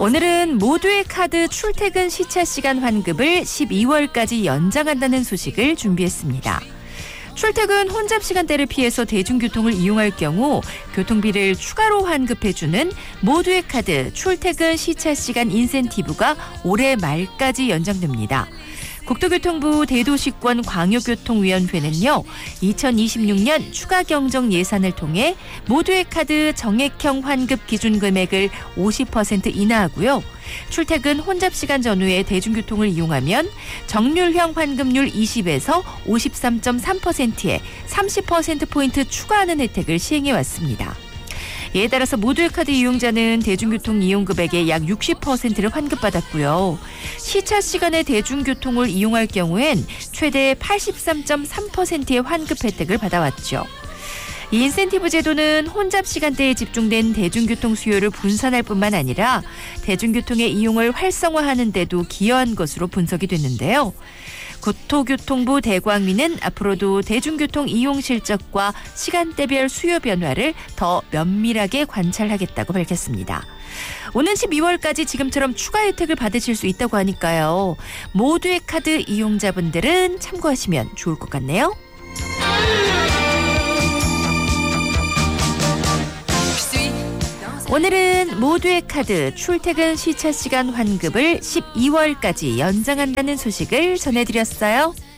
오늘은 모두의 카드 출퇴근 시차 시간 환급을 12월까지 연장한다는 소식을 준비했습니다. 출퇴근 혼잡 시간대를 피해서 대중교통을 이용할 경우 교통비를 추가로 환급해주는 모두의 카드 출퇴근 시차 시간 인센티브가 올해 말까지 연장됩니다. 국토교통부 대도시권 광역교통위원회는요, 2026년 추가 경정 예산을 통해 모두의 카드 정액형 환급 기준 금액을 50% 인하하고요. 출퇴근 혼잡 시간 전후에 대중교통을 이용하면 정률형 환급률 20에서 53.3%에 30%포인트 추가하는 혜택을 시행해 왔습니다. 이에 따라서 모두의 카드 이용자는 대중교통 이용 금액의 약 60%를 환급받았고요. 시차 시간에 대중교통을 이용할 경우엔 최대 83.3%의 환급 혜택을 받아왔죠. 이 인센티브 제도는 혼잡 시간대에 집중된 대중교통 수요를 분산할 뿐만 아니라 대중교통의 이용을 활성화하는 데도 기여한 것으로 분석이 됐는데요. 국토교통부 대광위는 앞으로도 대중교통 이용 실적과 시간대별 수요 변화를 더 면밀하게 관찰하겠다고 밝혔습니다. 오는 12월까지 지금처럼 추가 혜택을 받으실 수 있다고 하니까요. 모두의 카드 이용자분들은 참고하시면 좋을 것 같네요. 오늘은 모두의 카드 출퇴근 시차 시간 환급을 12월까지 연장한다는 소식을 전해드렸어요.